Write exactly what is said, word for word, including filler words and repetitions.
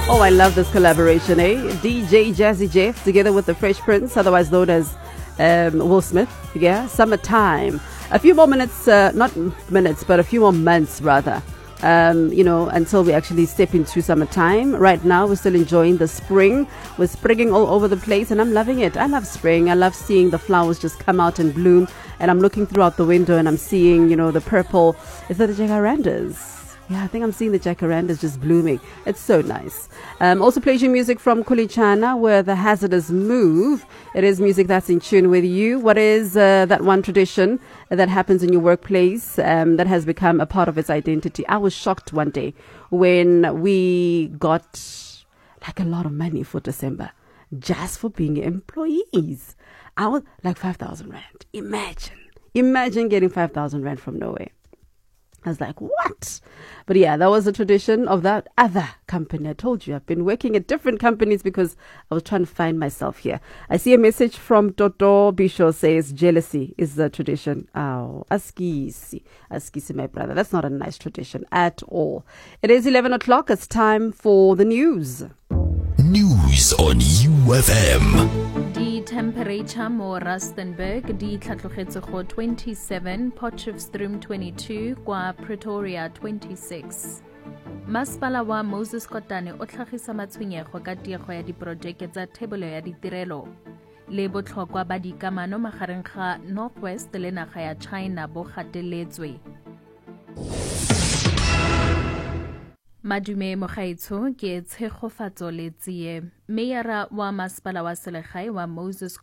Oh, I love this collaboration, eh? D J Jazzy Jeff together with the Fresh Prince, otherwise known as um, Will Smith. Yeah, Summertime. A few more minutes, uh, not minutes, but a few more months rather. Um, you know, until we actually step into summertime. Right now, we're still enjoying the spring. We're springing all over the place, and I'm loving it. I love spring. I love seeing the flowers just come out and bloom. And I'm looking throughout the window, and I'm seeing, you know, the purple. Is that the jacarandas? Yeah, I think I'm seeing the jacarandas just blooming. It's so nice. Um, also plays you music from Kulichana, where the hazardous move. It is music that's in tune with you. What is uh, that one tradition that happens in your workplace um, that has become a part of its identity? I was shocked one day when we got like a lot of money for December just for being employees. I was like five thousand rand. Imagine. Imagine getting five thousand rand from nowhere. I was like, what? But yeah, that was a tradition of that other company. I told you, I've been working at different companies because I was trying to find myself here. I see a message from Toto Bisho says, jealousy is the tradition. Oh, askisi. Askisi, my brother. That's not a nice tradition at all. It is eleven o'clock. It's time for the news. News on U F M. The temperature mo Rustenburg di tlhatlogetse go twenty-seven, Potchefstroom twenty-two, kwa Pretoria twenty-six. Masepala wa Moses Kotane o tlhagisa matshwenyego ka tiego ya diporojeke tsa thebolo ya ditirelo le botlhokwa ba dikamano magareng ga Northwest le naga ya China bo gateletswe. Madume Mogaitsho ke tshegofatso le tsie. Meyara wa masepala wa selegae wa Moses